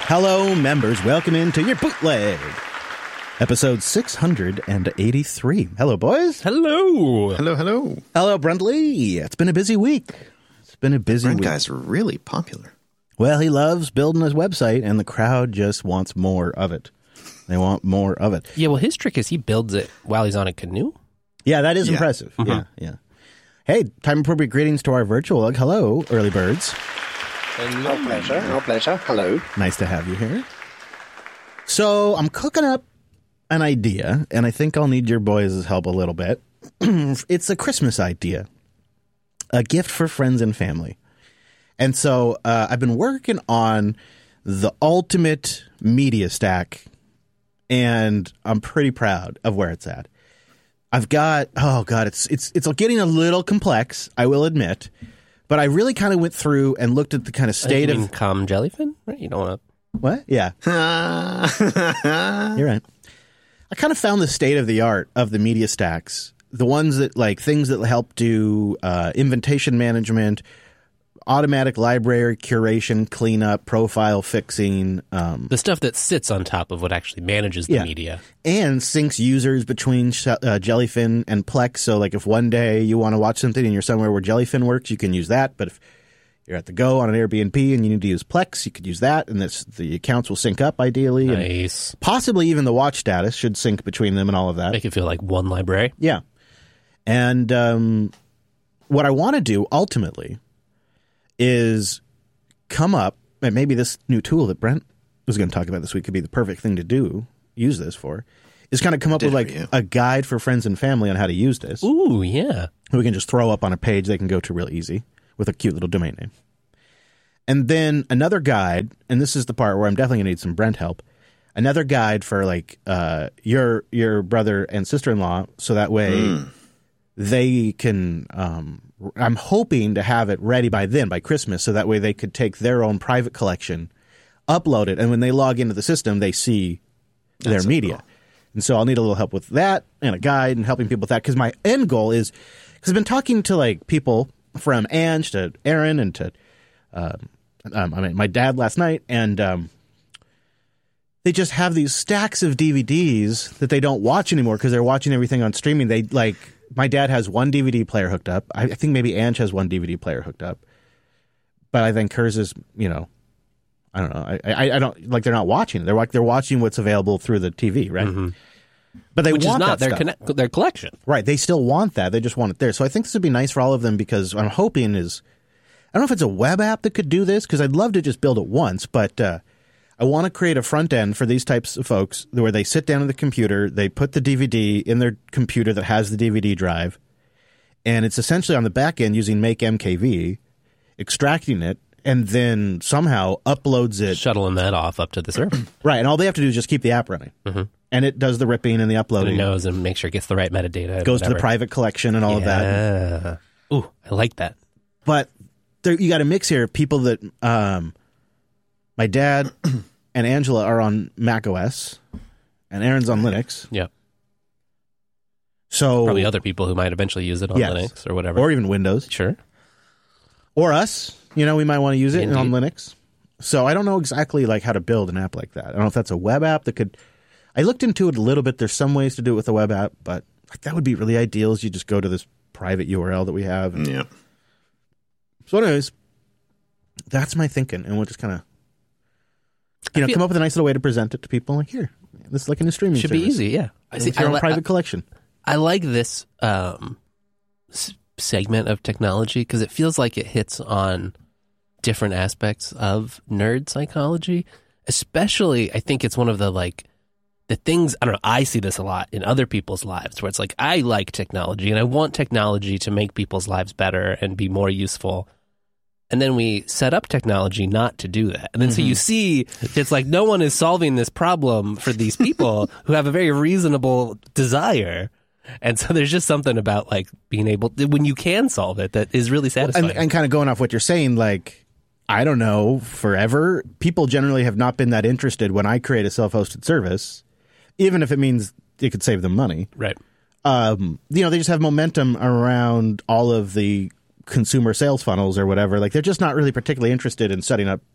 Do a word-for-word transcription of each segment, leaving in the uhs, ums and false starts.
Hello, members. Welcome into your bootleg. Episode six hundred eighty-three. Hello, boys. Hello. Hello, hello. Hello, Brent Lee. It's been a busy week. It's been a busy Brent week. guy's really popular. Well, he loves building his website, and the crowd just wants more of it. They want more of it. Yeah, well, his trick is he builds it while he's on a canoe. Yeah, that is Yeah. impressive. Mm-hmm. Yeah, yeah. Hey, time-appropriate greetings to our virtual log. Hello, early birds. Our pleasure, our pleasure. Hello. Nice to have you here. So I'm cooking up an idea, and I think I'll need your boys' help a little bit. It's a Christmas idea, a gift for friends and family. And so uh, I've been working on the ultimate media stack, and I'm pretty proud of where it's at. I've got, oh God, it's it's it's getting a little complex, I will admit. But I really kind of went through and looked at the kind of state you mean of calm jellyfin, right? You don't want to. what? Yeah, you're right. I kind of found the state of the art of the media stacks, the ones that like things that help do uh, invitation management, automatic library curation, cleanup, profile fixing, um, The stuff that sits on top of what actually manages the Yeah. media. and syncs users between sh- uh, Jellyfin and Plex. So, like, if one day you want to watch something and you're somewhere where Jellyfin works, you can use that. But if you're at the go on an Airbnb and you need to use Plex, you could use that, and this, the accounts will sync up ideally. And Nice. possibly even the watch status should sync between them and all of that. Make it feel like one library. Yeah. And um, what I want to do ultimately is come up, and maybe this new tool that Brent was going to talk about this week could be the perfect thing to do, use this for, is kind of come up Did with for like you. a guide for friends and family on how to use this. Ooh, yeah. We can just throw up on a page they can go to real easy with a cute little domain name. And then another guide, and this is the part where I'm definitely going to need some Brent help, another guide for like uh, your your brother and sister-in-law, so that way Mm. they can, um, I'm hoping to have it ready by then, by Christmas, so that way they could take their own private collection, upload it, and when they log into the system, they see their That's so media. cool. And so I'll need a little help with that and a guide and helping people with that, because my end goal is, because I've been talking to like people from Ange to Aaron and to, um, um, I mean, my dad last night, and um, they just have these stacks of D V Ds that they don't watch anymore because they're watching everything on streaming. They like, my dad has one D V D player hooked up. I, I think maybe Ange has one D V D player hooked up, but I think hers is, you know, I don't know. I, I, I don't like. They're not watching. They're like they're watching what's available through the T V, right? Mm-hmm. But they Which want is not that their stuff. conne- their collection. Right. They still want that. They just want it there. So I think this would be nice for all of them, because what I'm hoping is, I don't know if it's a web app that could do this, because I'd love to just build it once, but uh, I want to create a front end for these types of folks where they sit down at the computer, they put the D V D in their computer that has the D V D drive, and it's essentially on the back end using Make M K V, extracting it, and then somehow uploads it. Shuttling that off up to the server. Right. And all they have to do is just keep the app running. Mm-hmm. And it does the ripping and the It uploading. knows and make sure it gets the right metadata. and Goes to the whatever. private collection and all of that. Yeah. Ooh, I like that. But there, you got a mix here of people that um, my dad and Angela are on Mac O S, and Aaron's on Linux. Yeah. So Probably other people who might eventually use it on Yes. Linux or whatever. or even Windows, Sure. or us. You know, we might want to use it Indeed. on Linux. So I don't know exactly like how to build an app like that. I don't know if that's a web app that could. I looked into it a little bit. There's some ways to do it with a web app, but that would be really ideal. Is you just go to this private U R L that we have. And, Yeah. So, anyways, that's my thinking, and we'll just kind of, you know, feel- come up with a nice little way to present it to people. Like, here, this is like in a streaming Should be service. easy, yeah. I see. With your I, own li- private I, collection. I like this um, s- segment of technology because it feels like it hits on different aspects of nerd psychology. Especially, I think it's one of the like the things, I don't know, I see this a lot in other people's lives where it's like, I like technology and I want technology to make people's lives better and be more useful. And then we set up technology not to do that. And then so you see, it's like no one is solving this problem for these people who have a very reasonable desire. And so there's just something about like being able, when you can solve it, that is really satisfying. And, and kind of going off what you're saying, like, I don't know, forever, people generally have not been that interested when I create a self-hosted service, even if it means it could save them money. Right. Um, you know, they just have momentum around all of the consumer sales funnels or whatever. Like, they're just not really particularly interested in setting up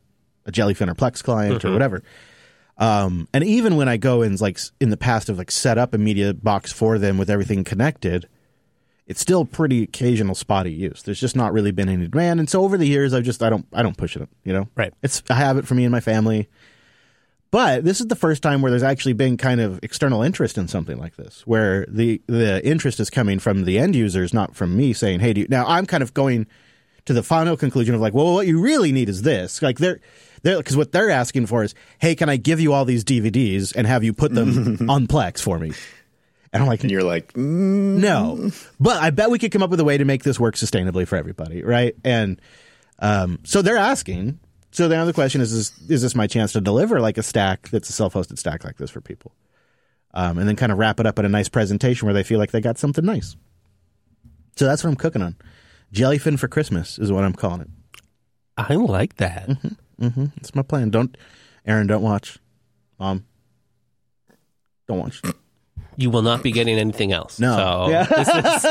a Jellyfin or Plex client mm-hmm. or whatever. Um, and even when I go and like in the past have like set up a media box for them with everything connected, it's still pretty occasional spotty use. There's just not really been any demand. And so over the years, I've just, I don't, I don't push it, you know, right. It's a habit for me and my family. But this is the first time where there's actually been kind of external interest in something like this, where the, the interest is coming from the end users, not from me saying, hey, do you, now I'm kind of going to the final conclusion of like, well, what you really need is this. Like they're, they're, because what they're asking for is, hey, can I give you all these D V Ds and have you put them on Plex for me? And I'm like, and you're like, mm. no, but I bet we could come up with a way to make this work sustainably for everybody. Right. And, um, so they're asking. So now the question is, is, is this my chance to deliver like a stack that's a self-hosted stack like this for people? Um, and then kind of wrap it up in a nice presentation where they feel like they got something nice. So that's what I'm cooking on. Jellyfin for Christmas is what I'm calling it. I like that. Mm-hmm, mm-hmm. It's my plan. Don't, Aaron, don't watch. Mom, don't watch. You will not be getting anything else. No. So yeah. this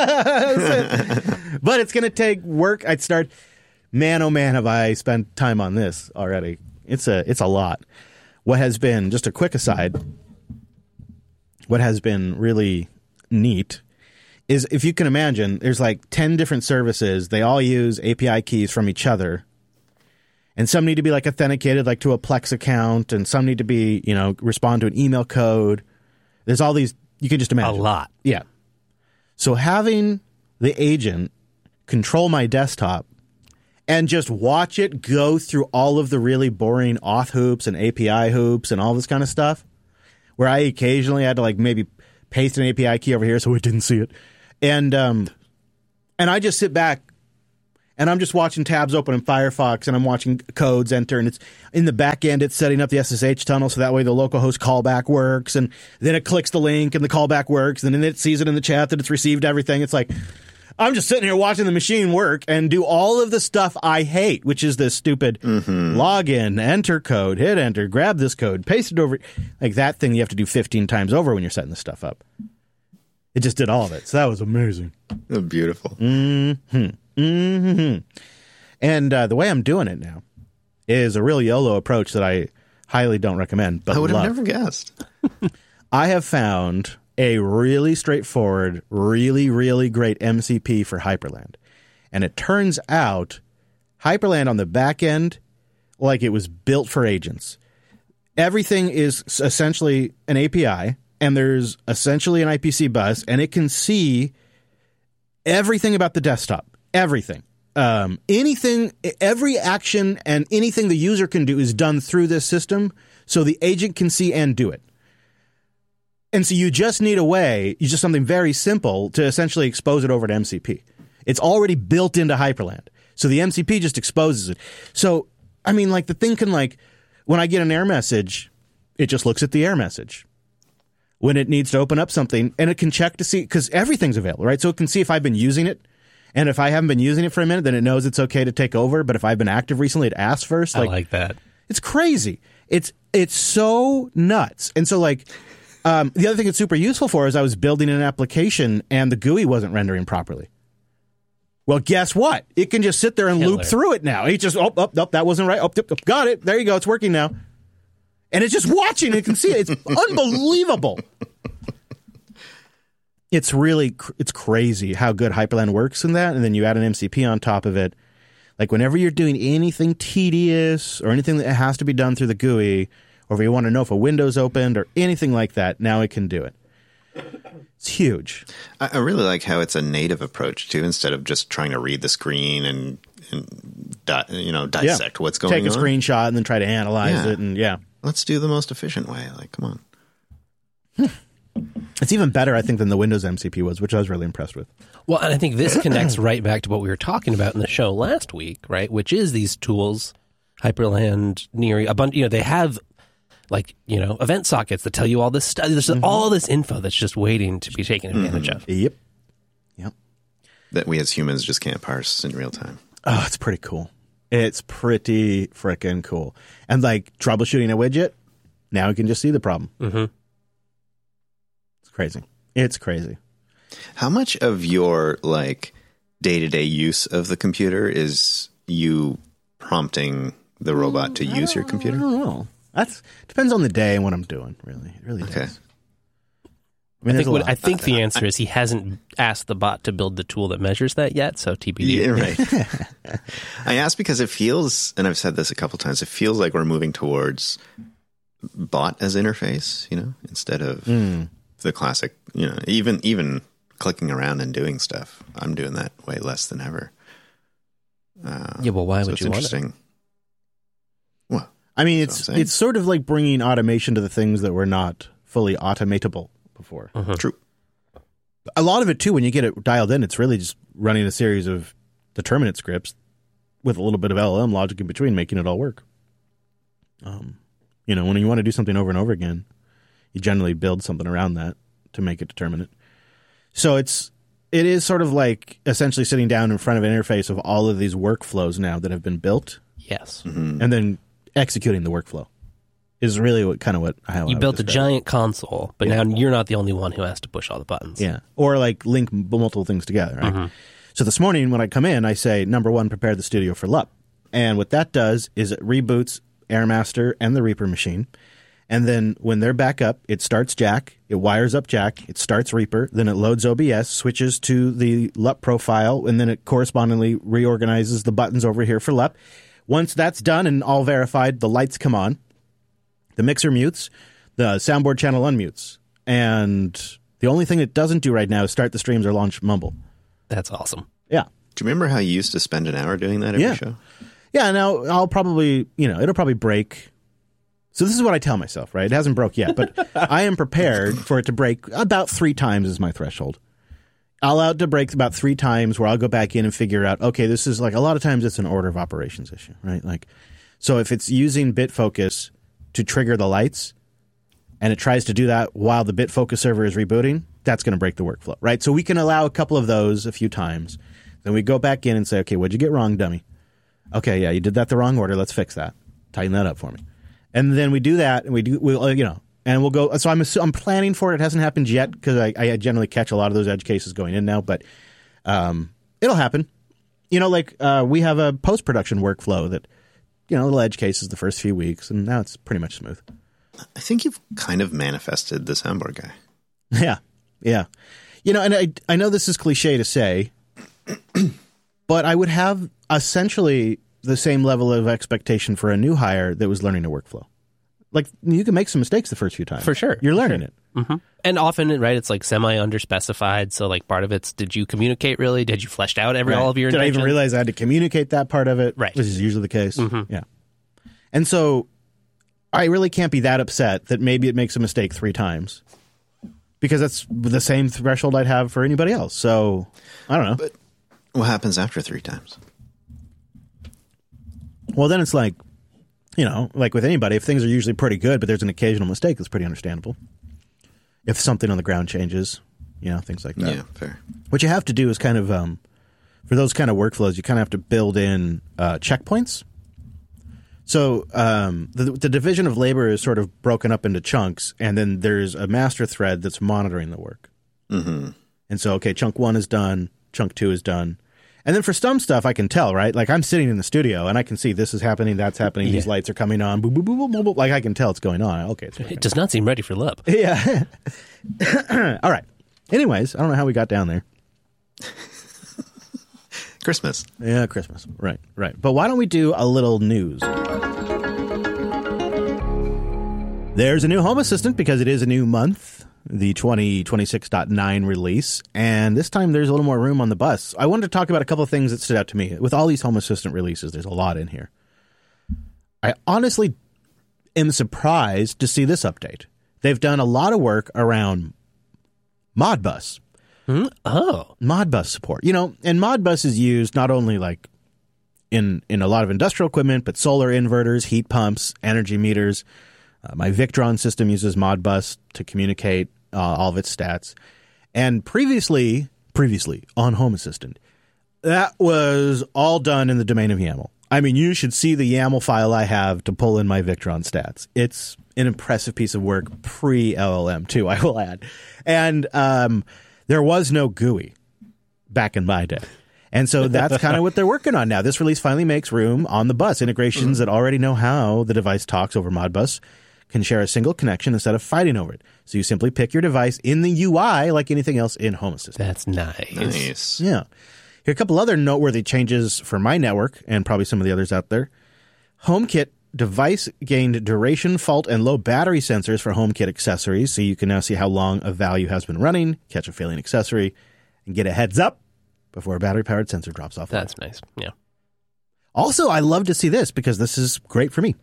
is... But it's going to take work. I'd start... Man, oh man, have I spent time on this already. It's a it's a lot. What has been, just a quick aside, what has been really neat is if you can imagine, there's like ten different services. They all use A P I keys from each other. And some need to be like authenticated like to a Plex account, and some need to be, you know, respond to an email code. There's all these, you can just imagine. A lot. Yeah. So having the agent control my desktop and just watch it go through all of the really boring auth hoops and A P I hoops and all this kind of stuff, where I occasionally had to like maybe paste an A P I key over here so it didn't see it. And um, and I just sit back and I'm just watching tabs open in Firefox, and I'm watching codes enter, and it's in the back end, it's setting up the S S H tunnel so that way the localhost callback works, and then it clicks the link and the callback works, and then it sees it in the chat that it's received everything. It's like, I'm just sitting here watching the machine work and do all of the stuff I hate, which is this stupid mm-hmm. login, enter code, hit enter, grab this code, paste it over. Like that thing you have to do fifteen times over when you're setting this stuff up. It just did all of it. So that was amazing. Oh, beautiful. Mm-hmm. Mm-hmm. And uh, the way I'm doing it now is a real YOLO approach that I highly don't recommend. But I would love. have never guessed. I have found a really straightforward, really, really great M C P for Hyperland. And it turns out Hyperland on the back end, like it was built for agents. Everything is essentially an A P I, and there's essentially an I P C bus, and it can see everything about the desktop. Everything. Um, anything, every action and anything the user can do is done through this system, so the agent can see and do it. And so you just need a way, you just something very simple to essentially expose it over to M C P. It's already built into Hyperland. So the M C P just exposes it. So, I mean, like the thing can like, when I get an error message, it just looks at the error message. When it needs to open up something, and it can check to see, because everything's available, right? So it can see if I've been using it. And if I haven't been using it for a minute, then it knows it's okay to take over. But if I've been active recently, it asks first. Like, I like that. It's crazy. It's it's so nuts. And so like um, the other thing it's super useful for is I was building an application and the G U I wasn't rendering properly. Well, guess what? It can just sit there and Killer. loop through it now. It just, oh, oh, oh, that wasn't right. Oh, oh, got it. There you go. It's working now. And it's just watching. It can see it. It's unbelievable. It's really, it's crazy how good Hyperland works in that. And then you add an M C P on top of it. Like whenever you're doing anything tedious or anything that has to be done through the G U I, or if you want to know if a window's opened or anything like that, now it can do it. It's huge. I, I really like how it's a native approach too, instead of just trying to read the screen and, and di- you know, dissect yeah. what's going on. Take a on. screenshot and then try to analyze yeah. it. And yeah. Let's do the most efficient way. Like, come on. It's even better, I think, than the Windows M C P was, which I was really impressed with. Well, and I think this connects right back to what we were talking about in the show last week, right? Which is these tools, Hyperland, Neary, a bunch. You know, they have like you know event sockets that tell you all this stuff. There's mm-hmm. all this info that's just waiting to be taken advantage mm-hmm. of. Yep, yep. That we as humans just can't parse in real time. Oh, it's pretty cool. It's pretty frickin' cool. And like troubleshooting a widget, now you can just see the problem. Mm-hmm. Crazy. It's crazy. How much of your like day-to-day use of the computer is you prompting the robot to use your computer? I don't know. That's depends on the day and what I'm doing. Really, it really does. Okay. I mean, I there's think, a what, lot. I think the answer is he hasn't asked the bot to build the tool that measures that yet, so T B D. Yeah, right. I asked because it feels, and I've said this a couple times, it feels like we're moving towards bot as interface, you know, instead of Mm. the classic, you know, even even clicking around and doing stuff. I'm doing that way less than ever. Uh, Yeah, well, why so would it's you want it? interesting. Well, I mean, That's it's what I'm saying. it's sort of like bringing automation to the things that were not fully automatable before. Mhm. true. A lot of it too, when you get it dialed in, it's really just running a series of determinate scripts with a little bit of L L M logic in between, making it all work. Um, you know, when you want to do something over and over again, you generally build something around that to make it determinate. So it's it is sort of like essentially sitting down in front of an interface of all of these workflows now that have been built, Yes. Mm-hmm. and then executing the workflow is really what kind of what how I You would built a describe it. giant console, but Yeah. now you're not the only one who has to push all the buttons. Yeah. Or like link m- multiple things together, right? Mm-hmm. So this morning when I come in, I say, number one, prepare the studio for L U P. And what that does is it reboots Airmaster and the Reaper machine. And then when they're back up, it starts Jack, it wires up Jack, it starts Reaper, then it loads O B S, switches to the L U P profile, and then it correspondingly reorganizes the buttons over here for L U P. Once that's done and all verified, the lights come on. The mixer mutes, the soundboard channel unmutes, and the only thing it doesn't do right now is start the streams or launch Mumble. That's awesome. Yeah. Do you remember how you used to spend an hour doing that every Yeah. show? Yeah, now I'll probably, you know, it'll probably break. So this is what I tell myself, right? It hasn't broke yet, but I am prepared for it to break about three times is my threshold. I'll allow it to break about three times where I'll go back in and figure out, okay, this is like a lot of times it's an order of operations issue, right? Like, so if it's using BitFocus to trigger the lights and it tries to do that while the BitFocus server is rebooting, that's going to break the workflow, right? So we can allow a couple of those a few times. Then we go back in and say, okay, what'd you get wrong, dummy? Okay, yeah, you did that the wrong order. Let's fix that. Tighten that up for me. And then we do that, and we do, we'll, uh, you know, and we'll go. So I'm assu- I'm planning for it. It hasn't happened yet because I, I generally catch a lot of those edge cases going in now, but um, it'll happen. You know, like uh, we have a post production workflow that, you know, little edge cases the first few weeks, and now it's pretty much smooth. I think you've kind of manifested the soundboard guy. Yeah, yeah. You know, and I I know this is cliche to say, but I would have essentially the same level of expectation for a new hire that was learning a workflow. Like, you can make some mistakes the first few times. For sure. You're learning it. Mm-hmm. And often, right, it's like semi-underspecified. So, like, part of it's, did you communicate really? Did you fleshed out every all of your Did I intentions? even realize I had to communicate that part of it? Right. Which is usually the case. Mm-hmm. Yeah. And so I really can't be that upset that maybe it makes a mistake three times because that's the same threshold I'd have for anybody else. So I don't know. But what happens after three times? Well, then it's like, you know, like with anybody, if things are usually pretty good, but there's an occasional mistake, that's pretty understandable. If something on the ground changes, you know, things like that. Yeah, fair. What you have to do is kind of, um, for those kind of workflows, you kind of have to build in uh, checkpoints. So um, the, the division of labor is sort of broken up into chunks, and then there's a master thread that's monitoring the work. Mm-hmm. And so, okay, chunk one is done, chunk two is done. And then for some stuff, I can tell, right? Like I'm sitting in the studio, and I can see this is happening, that's happening, Yeah. these lights are coming on, boop, boop, boop, boop, boop, boop. Like I can tell it's going on. Okay, it's working. It does not seem ready for L U P. Yeah. All right. Anyways, I don't know how we got down there. Christmas. Yeah, Christmas. Right, right. But why don't we do a little news? There's a new Home Assistant because it is a new month, the twenty twenty-six point nine release, and this time there's a little more room on the bus. I wanted to talk about a couple of things that stood out to me. With all these Home Assistant releases, there's a lot in here. I honestly am surprised to see this update. They've done a lot of work around Modbus. Hmm? Oh. Modbus support. You know, and Modbus is used not only like in in a lot of industrial equipment, but solar inverters, heat pumps, energy meters. Uh, my Victron system uses Modbus to communicate uh, all of its stats. And previously, previously on Home Assistant, that was all done in the domain of YAML. I mean, you should see the YAML file I have to pull in my Victron stats. It's an impressive piece of work pre-L L M, too, I will add. And um, there was no G U I back in my day. And so that's kind of what they're working on now. This release finally makes room on the bus. Integrations that already know how the device talks over Modbus can share a single connection instead of fighting over it. So you simply pick your device in the U I like anything else in Home Assistant. That's nice. Nice. Yeah. Here are a couple other noteworthy changes for my network and probably some of the others out there. HomeKit device gained duration, fault, and low battery sensors for HomeKit accessories, so you can now see how long a value has been running, catch a failing accessory, and get a heads up before a battery-powered sensor drops off. That's nice. Yeah. Also, I love to see this because this is great for me.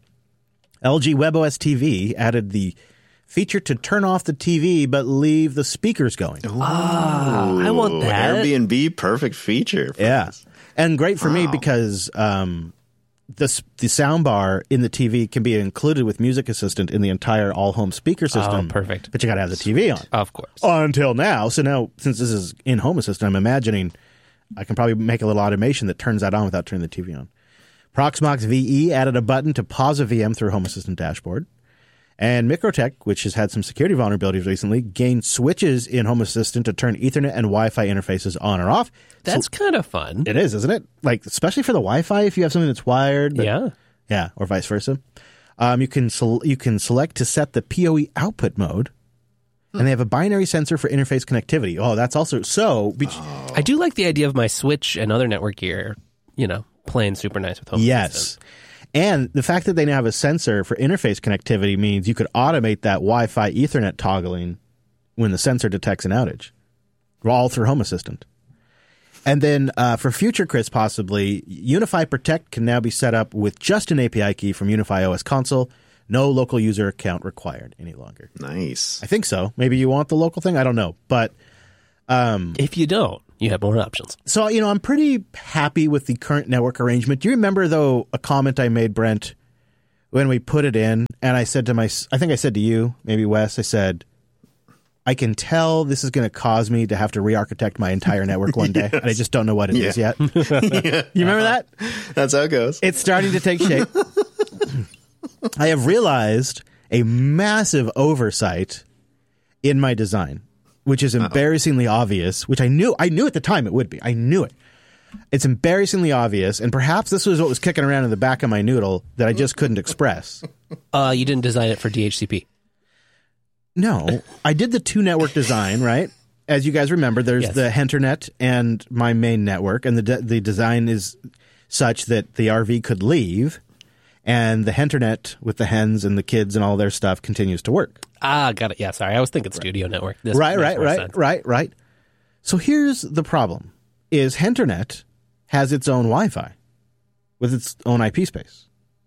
L G WebOS T V added the feature to turn off the T V but leave the speakers going. Ah, I want that. Airbnb, perfect feature. Yeah. This. And great for Wow. me because um, the, the sound bar in the T V can be included with Music Assistant in the entire all-home speaker system. Oh, perfect. But you got to have the T V on. Of course. Until now. So now, since this is in Home Assistant, I'm imagining I can probably make a little automation that turns that on without turning the T V on. Proxmox V E added a button to pause a V M through Home Assistant dashboard. And Microtech, which has had some security vulnerabilities recently, gained switches in Home Assistant to turn Ethernet and Wi-Fi interfaces on or off. That's So- kind of fun. It is, isn't it? Like, especially for the Wi-Fi, if you have something that's wired. But, Yeah. Yeah, or vice versa. Um, you can sel- you can select to set the P O E output mode, and they have a binary sensor for interface connectivity. Oh, that's also so. Be- I do like the idea of my Switch and other network gear, you know, playing super nice with Home yes, Assistant. and the fact that they now have a sensor for interface connectivity means you could automate that Wi-Fi Ethernet toggling when the sensor detects an outage, all through Home Assistant. And then uh, for future, Chris, possibly, Unify Protect can now be set up with just an A P I key from Unify O S console. No local user account required any longer. Nice. I think so. Maybe you want the local thing. I don't know. But If you don't, you have more options. so, you know, I'm pretty happy with the current network arrangement. Do you remember, though, a comment I made, Brent, when we put it in? And I said to my, I think I said to you, maybe Wes, I said, I can tell this is going to cause me to have to re-architect my entire network one day. And I just don't know what it is Yeah. yet. You remember that? That's how it goes. It's starting to take shape. I have realized a massive oversight in my design, which is embarrassingly obvious, which I knew I knew at the time it would be. I knew it. It's embarrassingly obvious, and perhaps this was what was kicking around in the back of my noodle that I just couldn't express. Uh, you didn't design it for D H C P. No, I did the two network design, right? As you guys remember, there's Yes. the HenterNet and my main network, and the de- the design is such that the R V could leave, and the HenterNet with the hens and the kids and all their stuff continues to work. Ah, got it. Yeah, sorry. I was thinking Studio Network. This Right, makes right, more right, sense. right, right. So here's the problem: is HenterNet has its own Wi-Fi with its own I P space,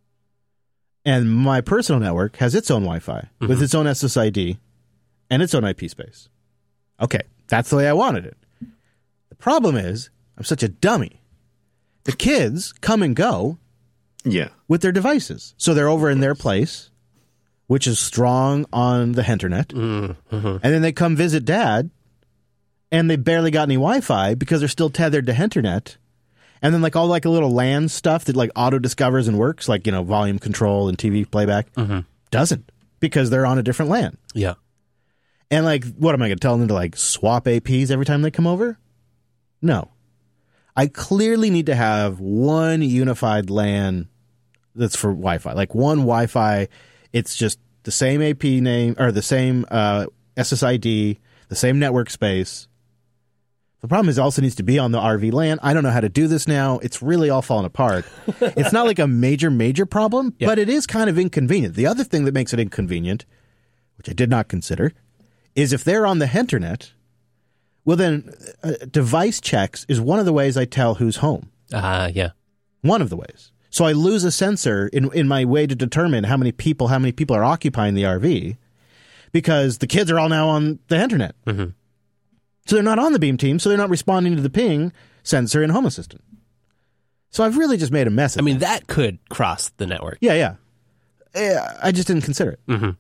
and my personal network has its own Wi-Fi with its own S S I D and its own I P space. Okay, that's the way I wanted it. The problem is I'm such a dummy. The kids come and go Yeah. with their devices, so they're over in their place, which is strong on the HenterNet, Mm-hmm. and then they come visit Dad, and they barely got any Wi-Fi because they're still tethered to HenterNet. And then like all like a little LAN stuff that like auto discovers and works, like, you know, volume control and T V playback, doesn't, because they're on a different LAN. Yeah. And like, what am I going to tell them to like swap A Ps every time they come over? No. I clearly need to have one unified LAN that's for Wi-Fi, like one Wi-Fi. It's just the same A P name or the same uh, S S I D, the same network space. The problem is it also needs to be on the R V LAN. I don't know how to do this now. It's really all falling apart. It's not like a major, major problem, Yeah. but it is kind of inconvenient. The other thing that makes it inconvenient, which I did not consider, is if they're on the HenterNet, well then uh, device checks is one of the ways I tell who's home. Ah, yeah. One of the ways. So I lose a sensor in, in my way to determine how many people how many people are occupying the R V because the kids are all now on the HenterNet. Mm-hmm. So they're not on the Beam team, so they're not responding to the ping sensor in Home Assistant. So I've really just made a mess of I mean, it. that could cross the network. Yeah, yeah. Yeah, I just didn't consider it.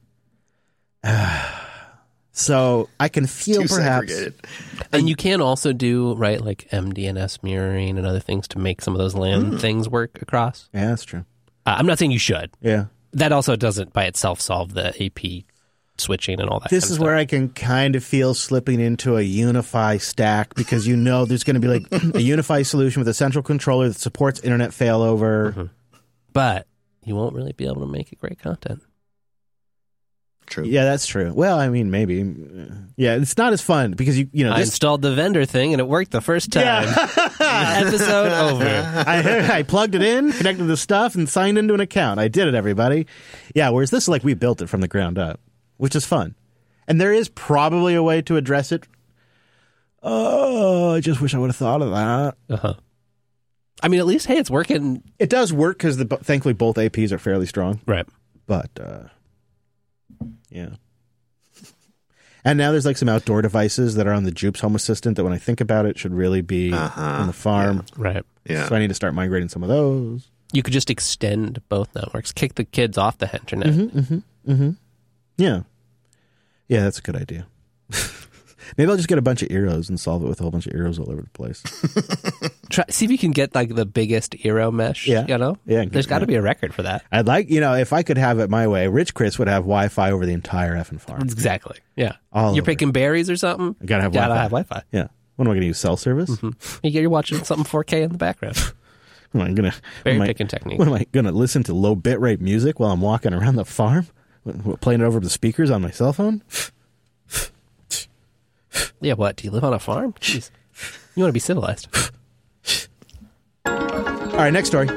Mm-hmm. So I can feel Too perhaps... segregated. And you can also do, right, like M D N S mirroring and other things to make some of those LAN things work across. Yeah, that's true. Uh, I'm not saying you should. Yeah. That also doesn't by itself solve the A P switching and all that. This kind is of where stuff. I can kind of feel slipping into a Unify stack because you know there's going to be like a Unify solution with a central controller that supports internet failover. Mm-hmm. But you won't really be able to make it great content. True. Yeah, that's true. Well, I mean, maybe. Yeah, it's not as fun because you you know I this. installed the vendor thing and it worked the first time. Yeah. Episode over. I, I plugged it in, connected the stuff, and signed into an account. I did it, everybody. Yeah, whereas this is like we built it from the ground up, which is fun. And there is probably a way to address it. Oh, I just wish I would have thought of that. Uh-huh. I mean, at least, hey, it's working. It does work because thankfully both A Ps are fairly strong. Right. But, uh, yeah. And now there's like some outdoor devices that are on the Jupes Home Assistant that when I think about it should really be Uh-huh. on the farm. Right. Yeah. So I need to start migrating some of those. You could just extend both networks, kick the kids off the internet. Mm-hmm, mm-hmm, mm-hmm. Yeah. Yeah, that's a good idea. Maybe I'll just get a bunch of Eros and solve it with a whole bunch of Eros all over the place. Try, see if you can get like the biggest Eero mesh. Yeah. You know? Yeah, There's got to yeah. be a record for that. I'd like, you know, if I could have it my way, Rich Chris would have Wi-Fi over the entire effing farm. Exactly. Yeah. All You're over. picking berries or something? I gotta have gotta Wi-Fi. have Wi-Fi. Yeah. What am I going to use? Cell service? Mm-hmm. You get you're watching something four K in the background. Am I gonna Berry am I- picking technique. What am I going to listen to low bitrate music while I'm walking around the farm? What, what, playing it over the speakers on my cell phone? Yeah, what? Do you live on a farm? Jeez. You want to be civilized. All right, next story.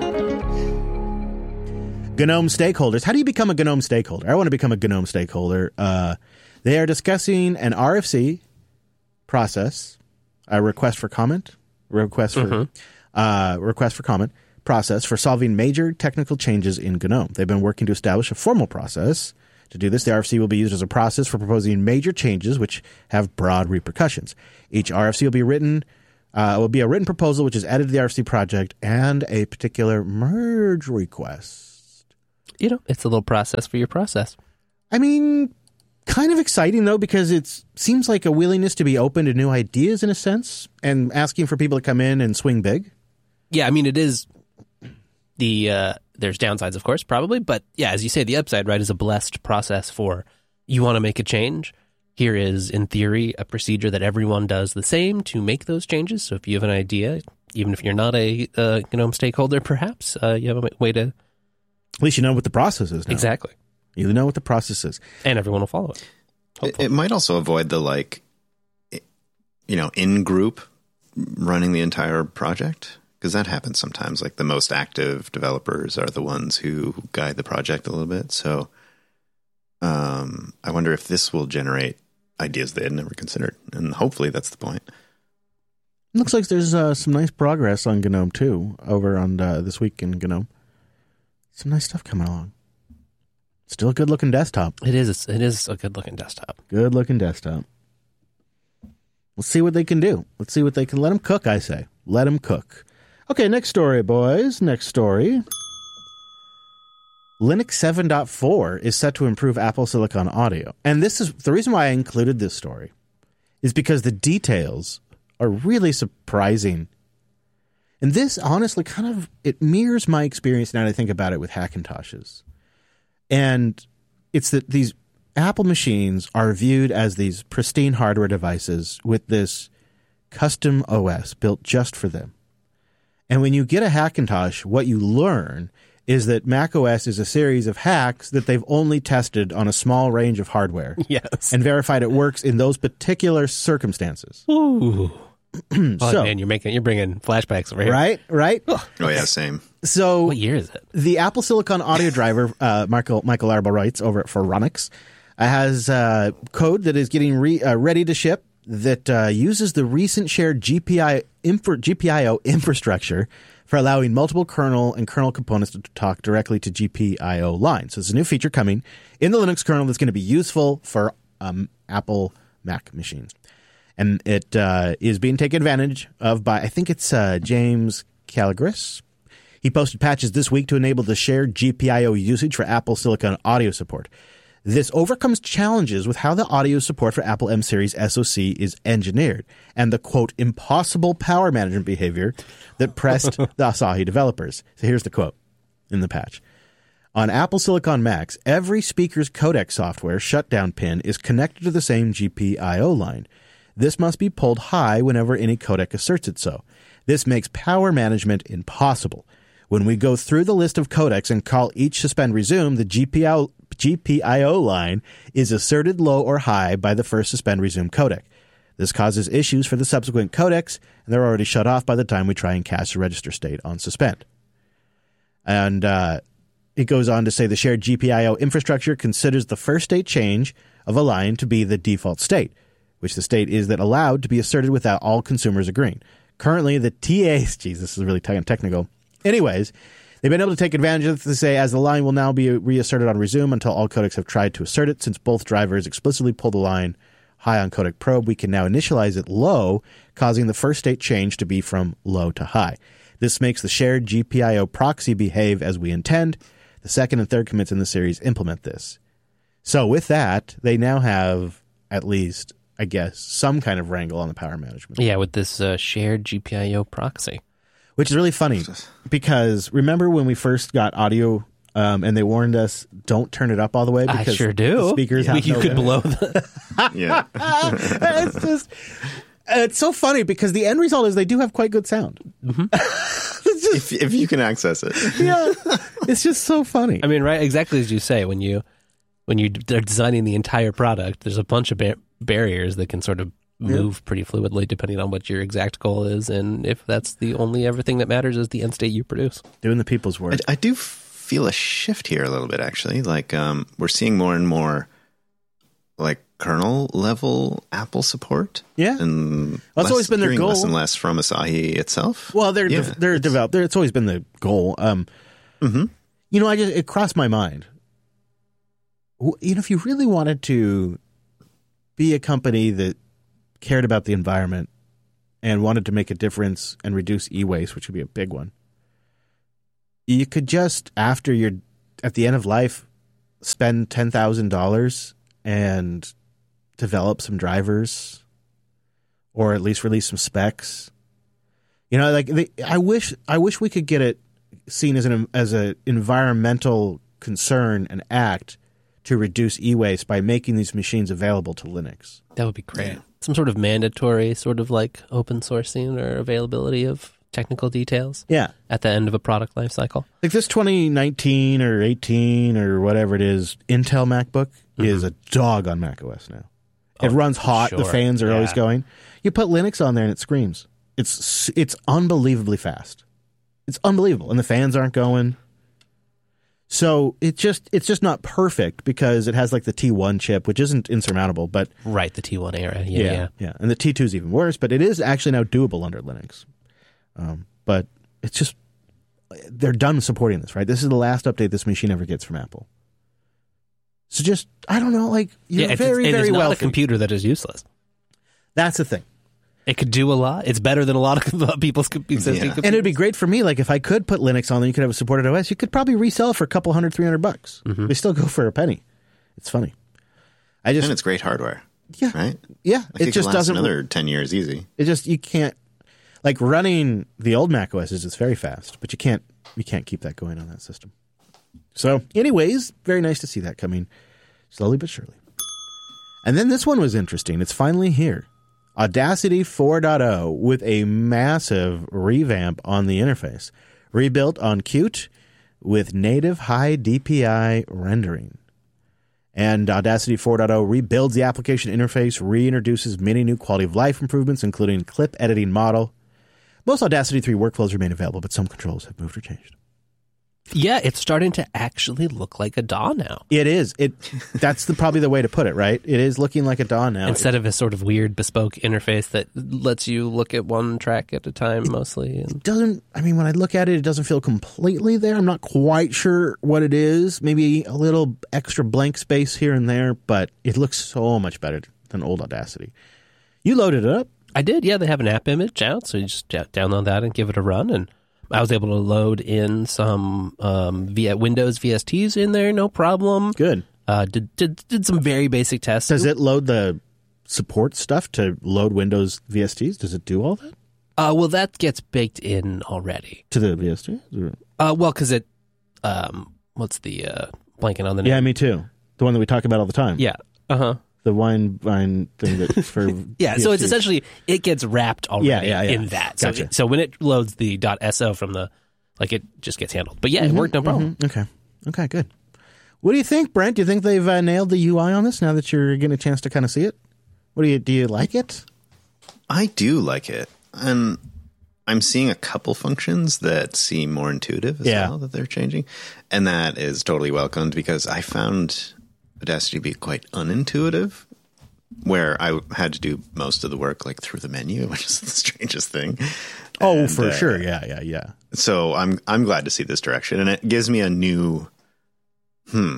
GNOME stakeholders. How do you become a GNOME stakeholder? I want to become a GNOME stakeholder. Uh, they are discussing an R F C process, a request for comment, request for Mhm. uh, request for comment process for solving major technical changes in GNOME. They've been working to establish a formal process. To do this, the R F C will be used as a process for proposing major changes which have broad repercussions. Each R F C will be written uh, will be a written proposal which is added to the R F C project and a particular merge request. You know, it's a little process for your process. I mean, kind of exciting though because it seems like a willingness to be open to new ideas in a sense and asking for people to come in and swing big. Yeah, I mean, it is the, uh, there's downsides, of course, probably. But yeah, as you say, the upside, right, is a blessed process for you want to make a change. Here is, in theory, a procedure that everyone does the same to make those changes. So if you have an idea, even if you're not a uh, GNOME stakeholder, perhaps, uh, you have a way to... At least you know what the process is now. Exactly. You know what the process is. And everyone will follow it. It, it might also avoid the, like, you know, in-group running the entire project. Because that happens sometimes. Like the most active developers are the ones who guide the project a little bit. So um, I wonder if this will generate ideas they had never considered. And hopefully that's the point. Looks like there's uh, some nice progress on GNOME too over on uh, this week in GNOME. Some nice stuff coming along. Still a good looking desktop. It is, it is a good-looking desktop. Good looking desktop. Let's see what they can do. Let's see what they can. Let them cook, I say. Let them cook. Okay, next story, boys. Next story. Linux seven point four is set to improve Apple Silicon audio. And this is the reason why I included this story is because the details are really surprising. And this honestly kind of, it mirrors my experience now that I think about it with Hackintoshes. And it's that these Apple machines are viewed as these pristine hardware devices with this custom O S built just for them. And when you get a Hackintosh, what you learn is that macOS is a series of hacks that they've only tested on a small range of hardware. Yes. And verified it works in those particular circumstances. Ooh. Oh, So- man, you're making, you're bringing flashbacks over here. Right? Right? Oh, yeah, same. So What year is it? the Apple Silicon audio driver, uh, Michael Michael Arbo writes over at Phoronix, uh, has uh, code that is getting re, uh, ready to ship that uh, uses the recent shared G P I infra, G P I O infrastructure for allowing multiple kernel and kernel components to talk directly to G P I O lines. So it's a new feature coming in the Linux kernel that's going to be useful for um, Apple Mac machines. And it uh, is being taken advantage of by, I think it's uh, James Calagris. He posted patches this week to enable the shared G P I O usage for Apple Silicon audio support. This overcomes challenges with how the audio support for Apple M-Series S O C is engineered and the, quote, impossible power management behavior that pressed the Asahi developers. So here's the quote in the patch. On Apple Silicon Macs, every speaker's codec software shutdown pin is connected to the same G P I O line. This must be pulled high whenever any codec asserts it so. This makes power management impossible. When we go through the list of codecs and call each suspend resume, the G P I O, G P I O line is asserted low or high by the first suspend resume codec. This causes issues for the subsequent codecs, and they're already shut off by the time we try and cache the register state on suspend. And uh, it goes on to say the shared G P I O infrastructure considers the first state change of a line to be the default state, which the state is that allowed to be asserted without all consumers agreeing. Currently, the T As, geez, this is really technical. Anyways, they've been able to take advantage of it to say, as the line will now be reasserted on resume until all codecs have tried to assert it, since both drivers explicitly pull the line high on codec probe, we can now initialize it low, causing the first state change to be from low to high. This makes the shared G P I O proxy behave as we intend. The second and third commits in the series implement this. So with that, they now have at least, I guess, some kind of wrangle on the power management. Yeah, with this uh, shared G P I O proxy. Which is really funny because remember when we first got audio um, and they warned us, don't turn it up all the way because I sure do. the speakers Yeah. have You no could limit. blow the... Yeah. It's just, it's so funny because the end result is they do have quite good sound. Mm-hmm. It's just, if, if you can access it. yeah, it's just so funny. I mean, right, exactly as you say, when you when you are designing the entire product, there's a bunch of bar- barriers that can sort of move yeah. pretty fluidly depending on what your exact goal is, and if that's the only everything that matters is the end state you produce. Doing the people's work. I, I do feel a shift here a little bit, actually. Like um, we're seeing more and more like kernel level Apple support. Yeah, and well, that's always been their goal. Less and less from Asahi itself. Well, they're yeah, de- they're developed. They're, it's always been the goal. Um, mm-hmm. You know, I just it crossed my mind. You know, if you really wanted to be a company that cared about the environment and wanted to make a difference and reduce e-waste, which would be a big one, you could just, after you're at the end of life, spend ten thousand dollars and develop some drivers or at least release some specs. You know, like they, I wish I wish we could get it seen as an as a environmental concern and act to reduce e-waste by making these machines available to Linux. That would be great. Yeah. Some sort of mandatory sort of like open sourcing or availability of technical details. Yeah. At the end of a product life cycle. Like this twenty nineteen or eighteen or whatever it is, Intel MacBook mm-hmm. is a dog on macOS now. Oh, it runs hot. Sure. The fans are yeah. always going. You put Linux on there and it screams. It's it's unbelievably fast. It's unbelievable. And the fans aren't going. So it just it's just not perfect because it has like the T one chip, which isn't insurmountable, but right, the T one era, yeah, yeah, yeah, yeah. And the T two is even worse, but it is actually now doable under Linux. Um, but it's just they're done supporting this, right? This is the last update this machine ever gets from Apple. So just I don't know, like you're yeah, very it's, very it's not wealthy. a computer that is useless. That's the thing. It could do a lot. It's better than a lot of people's existing yeah. computers. And it'd be great for me. Like if I could put Linux on there, you could have a supported O S. You could probably resell it for a couple hundred, three hundred bucks. Mm-hmm. They still go for a penny. It's funny. I just and it's great hardware. Yeah, right. Yeah, like it, it just last doesn't another ten years easy. It just you can't like running the old Mac O S is just very fast, but you can't you can't keep that going on that system. So, anyways, very nice to see that coming slowly but surely. And then this one was interesting. It's finally here. Audacity four point oh with a massive revamp on the interface. Rebuilt on Qt with native high D P I rendering. And Audacity four point oh rebuilds the application interface, reintroduces many new quality of life improvements, including clip editing model. Most Audacity three workflows remain available, but some controls have moved or changed. Yeah, it's starting to actually look like a D A W now. It is. It that's the, probably the way to put it, right? It is looking like a D A W now. Instead of a sort of weird bespoke interface that lets you look at one track at a time it, mostly. And... It doesn't, I mean, when I look at it, it doesn't feel completely there. I'm not quite sure what it is. Maybe a little extra blank space here and there, but it looks so much better than old Audacity. You loaded it up. I did, yeah. They have an app image out, so you just download that and give it a run, and I was able to load in some um, via Windows V S Ts in there, no problem. Good. Uh, did, did did some very basic tests. Does it load the support stuff to load Windows V S Ts? Does it do all that? Uh, well, that gets baked in already. To the V S Ts? Uh, well, because it, um, what's the uh, blanking on the name? Yeah, me too. The one that we talk about all the time. Yeah. Uh huh. The wine vine thing that for yeah. So it's essentially it gets wrapped already yeah, yeah, yeah. in that. So Gotcha. it, so when it loads the .so from the like it just gets handled. But yeah, mm-hmm, it worked no problem. Mm-hmm. Okay. Okay. Good. What do you think, Brent? Do you think they've uh, nailed the U I on this now that you're getting a chance to kind of see it? What do you do? You like it? I do like it, and I'm seeing a couple functions that seem more intuitive as yeah. well that they're changing, and that is totally welcomed because I found Audacity to be quite unintuitive, where I had to do most of the work like through the menu, which is the strangest thing. Oh, and, for uh, sure. Yeah, yeah, yeah. So I'm I'm glad to see this direction, and it gives me a new. Hmm.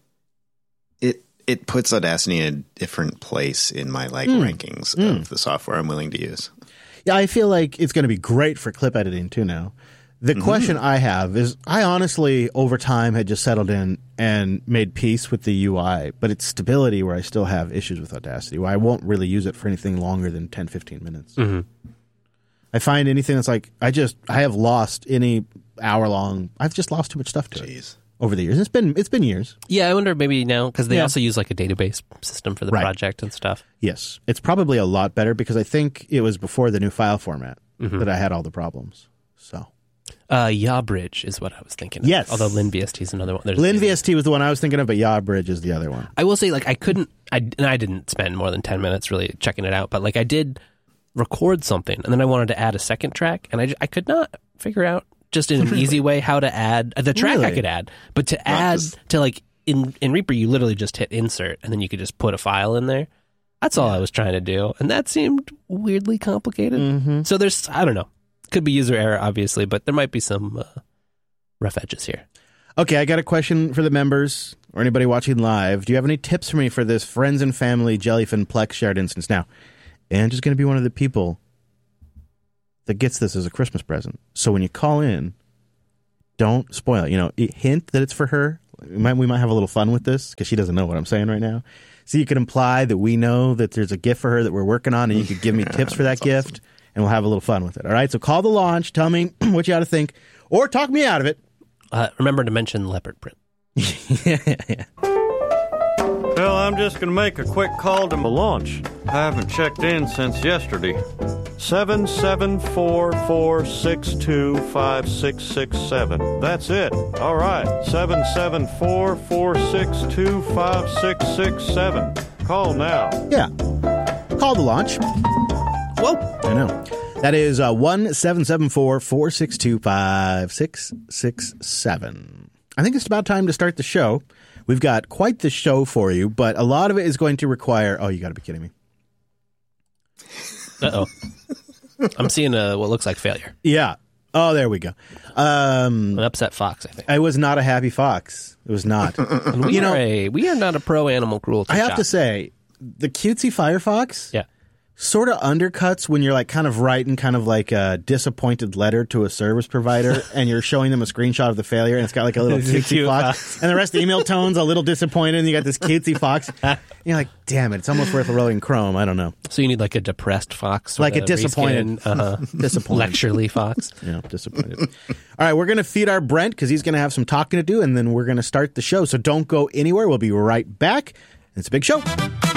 It it puts Audacity in a different place in my like mm. rankings mm. of the software I'm willing to use. Yeah, I feel like it's going to be great for clip editing too now. The Mm-hmm. question I have is, I honestly, over time, had just settled in and made peace with the U I, but it's stability where I still have issues with Audacity, where I won't really use it for anything longer than ten, fifteen minutes. Mm-hmm. I find anything that's like, I just, I have lost any hour long, I've just lost too much stuff to Jeez. it over the years. It's been, it's been years. Yeah, I wonder maybe now because they Yeah. also use like a database system for the Right. project and stuff. Yes. It's probably a lot better because I think it was before the new file format Mm-hmm. that I had all the problems. So. Uh, Yawbridge is what I was thinking of. Yes. Although LinVST is another one. There's LinVST was the one I was thinking of, but Yawbridge is the other one. I will say, like, I couldn't, I, and I didn't spend more than ten minutes really checking it out, but like I did record something and then I wanted to add a second track and I, j- I could not figure out just in an easy way how to add the track Really? I could add, but to add just- to like in, in Reaper, you literally just hit insert and then you could just put a file in there. That's all I was trying to do. And that seemed weirdly complicated. Mm-hmm. So there's, I don't know, could be user error, obviously, but there might be some uh, rough edges here. Okay, I got a question for the members or anybody watching live. Do you have any tips for me for this friends and family Jellyfin Plex shared instance? Now, Ange is going to be one of the people that gets this as a Christmas present. So when you call in, don't spoil it. You know, hint that it's for her. We might, we might have a little fun with this because she doesn't know what I'm saying right now. So you could imply that we know that there's a gift for her that we're working on, and you could give me tips for that gift, awesome. And we'll have a little fun with it. All right, so call the launch. Tell me what you ought to think, or talk me out of it. Uh, remember to mention leopard print. yeah, yeah. Well, I'm just going to make a quick call to the launch. I haven't checked in since yesterday. seven seven four, four six two, five six six seven. That's it. All right. seven seven four, four six two, five six six seven. Call now. Yeah. Call the launch. Whoa. I know. That is uh, one seven seven four, four six two, five six six seven. I think it's about time to start the show. We've got quite the show for you, but a lot of it is going to require... Oh, you got to be kidding me. Uh-oh. I'm seeing a, what looks like failure. Yeah. Oh, there we go. Um, An upset fox, I think. I was not a happy fox. It was not. And we, You are know- a, we are not a pro animal cruelty I have shop. to say, the cutesy Firefox Yeah. sort of undercuts when you're like kind of writing kind of like a disappointed letter to a service provider and you're showing them a screenshot of the failure and it's got like a little It's a cutesy cute fox. fox. And the rest of the email tone's a little disappointed and you got this cutesy fox. And you're like, damn it, it's almost worth rolling Chrome. I don't know. So you need like a depressed fox. Like with a disappointed- reskin, uh, Disappointed. lecturely fox. Yeah, disappointed. All right, we're going to feed our Brent because he's going to have some talking to do and then we're going to start the show. So don't go anywhere. We'll be right back. It's a big show.